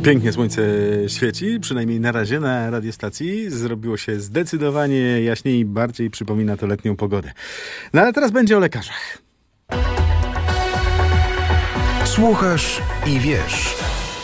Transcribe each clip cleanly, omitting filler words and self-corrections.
Pięknie słońce świeci, przynajmniej na razie na radiostacji. Zrobiło się zdecydowanie jaśniej i bardziej przypomina to letnią pogodę. No ale teraz będzie o lekarzach. Słuchasz i wiesz.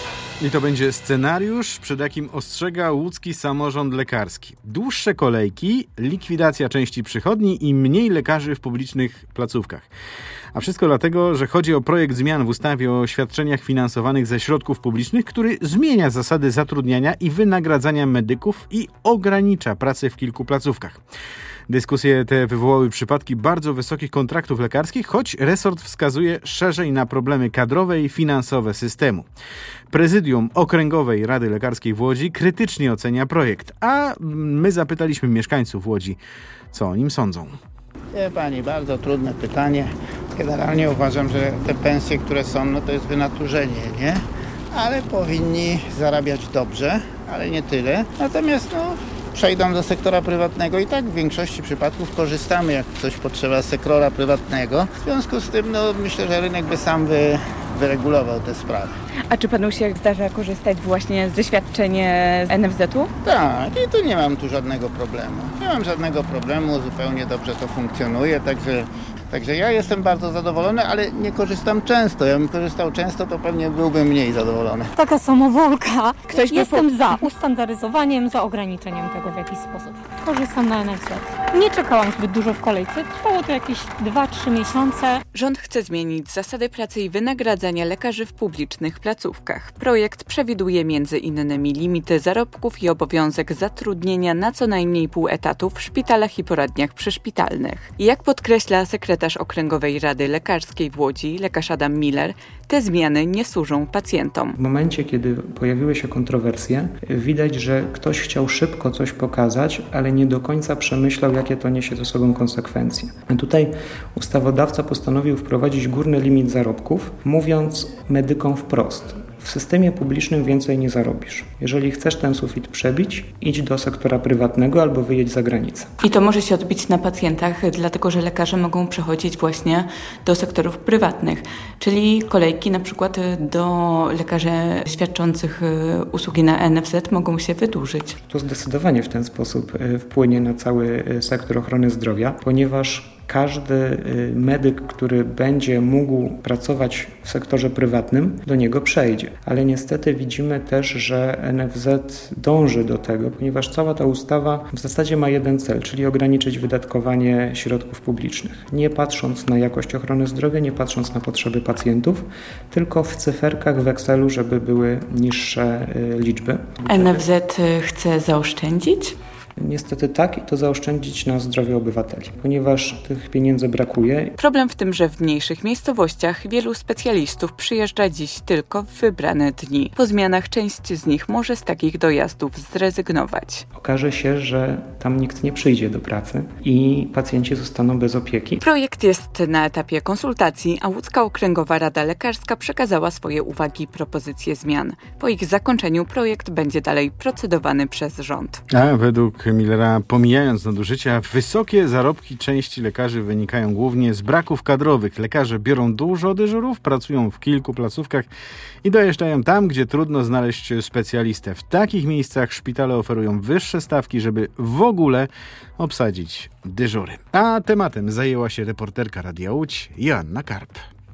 I to będzie scenariusz, przed jakim ostrzega łódzki samorząd lekarski. Dłuższe kolejki, likwidacja części przychodni i mniej lekarzy w publicznych placówkach. A wszystko dlatego, że chodzi o projekt zmian w ustawie o świadczeniach finansowanych ze środków publicznych, który zmienia zasady zatrudniania i wynagradzania medyków i ogranicza pracę w kilku placówkach. Dyskusje te wywołały przypadki bardzo wysokich kontraktów lekarskich, choć resort wskazuje szerzej na problemy kadrowe i finansowe systemu. Prezydium Okręgowej Rady Lekarskiej w Łodzi krytycznie ocenia projekt, a my zapytaliśmy mieszkańców Łodzi, co o nim sądzą. Pani, bardzo trudne pytanie. Generalnie uważam, że te pensje, które są, to jest wynaturzenie, nie? Ale powinni zarabiać dobrze, ale nie tyle. Natomiast przejdą do sektora prywatnego i tak w większości przypadków korzystamy, jak coś potrzeba sektora prywatnego. W związku z tym myślę, że rynek by sam wyregulował te sprawy. A czy panu się zdarza korzystać właśnie ze świadczenia NFZ-u? Tak, i tu nie mam żadnego problemu. Nie mam żadnego problemu, zupełnie dobrze to funkcjonuje, Także ja jestem bardzo zadowolony, ale nie korzystam często. Jakbym korzystał często, to pewnie byłbym mniej zadowolony. Taka samowolka. Jestem za ustandaryzowaniem, za ograniczeniem tego w jakiś sposób. Korzystam na NFZ. Nie czekałam zbyt dużo w kolejce. Trwało to jakieś 2-3 miesiące. Rząd chce zmienić zasady pracy i wynagradzania lekarzy w publicznych placówkach. Projekt przewiduje m.in. limity zarobków i obowiązek zatrudnienia na co najmniej pół etatu w szpitalach i poradniach przyszpitalnych. Jak podkreśla sekretarz Okręgowej Rady Lekarskiej w Łodzi, lekarz Adam Miller, te zmiany nie służą pacjentom. W momencie, kiedy pojawiły się kontrowersje, widać, że ktoś chciał szybko coś pokazać, ale nie do końca przemyślał, jakie to niesie ze sobą konsekwencje. Tutaj ustawodawca postanowił wprowadzić górny limit zarobków, mówiąc medykom wprost: w systemie publicznym więcej nie zarobisz. Jeżeli chcesz ten sufit przebić, idź do sektora prywatnego albo wyjedź za granicę. I to może się odbić na pacjentach, dlatego że lekarze mogą przechodzić właśnie do sektorów prywatnych, czyli kolejki na przykład do lekarzy świadczących usługi na NFZ mogą się wydłużyć. To zdecydowanie w ten sposób wpłynie na cały sektor ochrony zdrowia, ponieważ każdy medyk, który będzie mógł pracować w sektorze prywatnym, do niego przejdzie. Ale niestety widzimy też, że NFZ dąży do tego, ponieważ cała ta ustawa w zasadzie ma jeden cel, czyli ograniczyć wydatkowanie środków publicznych. Nie patrząc na jakość ochrony zdrowia, nie patrząc na potrzeby pacjentów, tylko w cyferkach, w Excelu, żeby były niższe liczby. NFZ chce zaoszczędzić? Niestety tak, i to zaoszczędzić na zdrowiu obywateli, ponieważ tych pieniędzy brakuje. Problem w tym, że w mniejszych miejscowościach wielu specjalistów przyjeżdża dziś tylko w wybrane dni. Po zmianach część z nich może z takich dojazdów zrezygnować. Okaże się, że tam nikt nie przyjdzie do pracy i pacjenci zostaną bez opieki. Projekt jest na etapie konsultacji, a Łódzka Okręgowa Rada Lekarska przekazała swoje uwagi i propozycje zmian. Po ich zakończeniu projekt będzie dalej procedowany przez rząd. A według Millera, pomijając nadużycia, wysokie zarobki części lekarzy wynikają głównie z braków kadrowych. Lekarze biorą dużo dyżurów, pracują w kilku placówkach i dojeżdżają tam, gdzie trudno znaleźć specjalistę. W takich miejscach szpitale oferują wyższe stawki, żeby w ogóle obsadzić dyżury. A tematem zajęła się reporterka Radia Łódź Joanna Karp.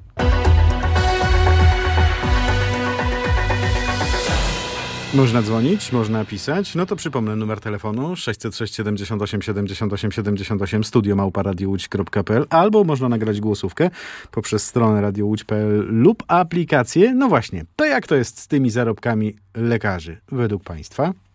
Można dzwonić, można pisać. No to przypomnę numer telefonu 606 78 78 78 studio@radiołódź.pl albo można nagrać głosówkę poprzez stronę radiołódź.pl lub aplikację. No właśnie, to jak to jest z tymi zarobkami lekarzy według Państwa?